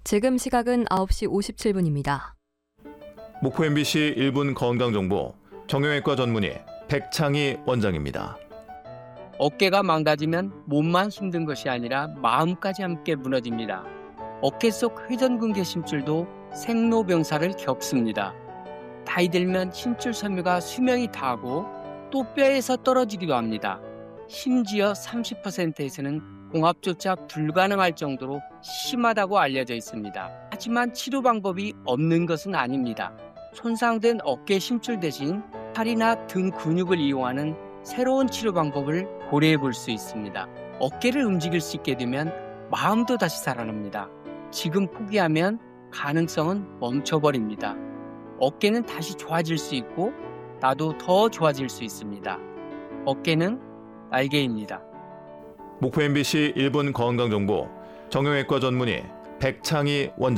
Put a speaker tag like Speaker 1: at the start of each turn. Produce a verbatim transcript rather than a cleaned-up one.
Speaker 1: 지금 시각은 아홉 시 오십칠 분입니다.
Speaker 2: 목포 엠비씨 일 분 건강정보 정형외과 전문의 백창희 원장입니다.
Speaker 3: 어깨가 망가지면 몸만 힘든 것이 아니라 마음까지 함께 무너집니다. 어깨 속 회전근개 심줄도 생로병사를 겪습니다. 나이 들면 심줄 섬유가 수명이 다하고 또 뼈에서 떨어지기도 합니다. 심지어 삼십 퍼센트에서는 공합조차 불가능할 정도로 심하다고 알려져 있습니다. 하지만 치료 방법이 없는 것은 아닙니다. 손상된 어깨 심줄 대신 팔이나 등 근육을 이용하는 새로운 치료 방법을 고려해 볼 수 있습니다. 어깨를 움직일 수 있게 되면 마음도 다시 살아납니다. 지금 포기하면 가능성은 멈춰버립니다. 어깨는 다시 좋아질 수 있고 나도 더 좋아질 수 있습니다. 어깨는 날개입니다.
Speaker 2: 목포 엠비씨 일 분 건강정보 정형외과 전문의 백창희 원장